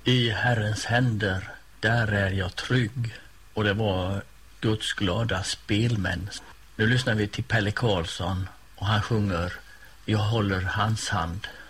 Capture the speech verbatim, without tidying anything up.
I Herrens händer, där är jag trygg. Och det var Guds glada spelmän. Nu lyssnar vi till Pelle Karlsson och han sjunger Jag håller hans hand.